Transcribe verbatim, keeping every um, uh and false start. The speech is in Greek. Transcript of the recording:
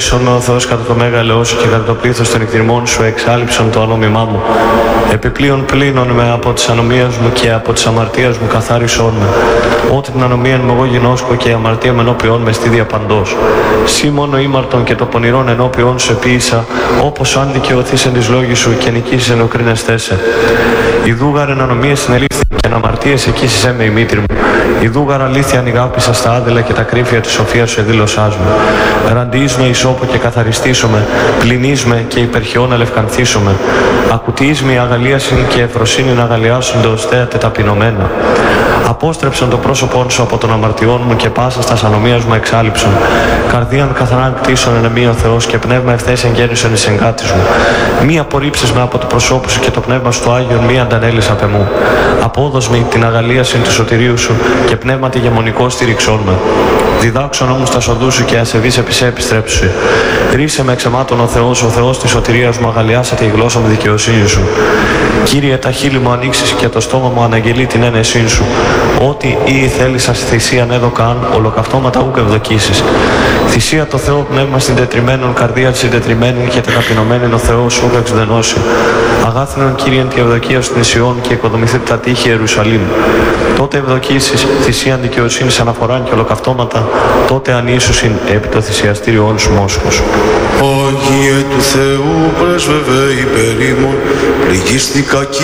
ελέησον με ο Θεός κατά το μέγα ελαιό σου και κατά το πλήθος των εκτιμών σου εξάλειψον το ανόμημά μου. Επιπλέον πλήνων με από της ανομίας μου και από της αμαρτίας μου καθάρισόν με. Ό,τι την ανομία μου εγώ γινώσκω και η αμαρτία με ενώπιον με στίδια παντός. Σύ μόνο ήμαρτον και το πονηρόν ενώπιον σου επίησα, όπως αν δικαιωθείς εν της λόγης σου και νικήσεις εν οκρίνεσθέσαι. Ιδούγαρ εν ανομίες συνελήφθη και εν αμαρτίες εκείσισέ με η μήτρη μου. Ιδούγαρ αλήθεια ανηγάπησα στα άδελα και τα κρύφια της σοφίας σου εδήλωσάς μου. Ραντιείς με ισόπο και καθαριστήσομαι, πλυνείς με και υπερχιών αλευκανθήσομαι. Ακουτείς με αγαλίασιν και ευφροσύνην αγαλιάσουν δεοστέατε ταπεινωμένα. Απόστρεψαν το πρόσωπόν σου από των αμαρτιών μου και πάσα στα ανομίας μου εξάλειψον. Καρδίαν καθαράν κτίσον εν εμεί ο Θεός και πνεύμα ευθές εγγέννησον εις εγκάτης μου. Μη απορρίψεις με από το προσώπου σου και το πνεύμα σου το Άγιον μη αντανέλεις απ' εμού. Απόδος με την αγαλίασιν του σωτηρίου σου και πνεύμα τη γεμονικό στήριξόν με. Διδάξον όμως τα σοδού σου και ασεβείς επί σε επιστρέψου. Ρίσε με εξαιμάτων ο Θεός, ο Θεός της σωτηρίας μου αγαλιάσατε η γλώσσα μου δικαιοσύνη σου. Κύριε, τα χείλη μου ανοίξεις και το στόμα μου αναγγελεί την ένεσή σου. Ό,τι ή θέλεις ας θυσίαν έδωκα αν, ολοκαυτώματα ούκ ευδοκίσεις. Θυσία το Θεό πνεύμα συντετριμένων, καρδία συντετριμένων και ταπεινωμένων ο Θεός ούκ εξδενώσει. Αγάθινον Κύριε τη ευδοκία στην Ισιών και οικοδομηθείτε τα τείχη Ιερουσαλήμ. Τότε ευδοκίσεις, θυσίαν δικαιοσύνης αναφοράν και ολοκαυτώματα, τότε ανήσουσιν επί το θυσιαστήριόν σου μόσχος. Άγιε του Θεού πρέσβευε υπερ ημών, πληγίστηκα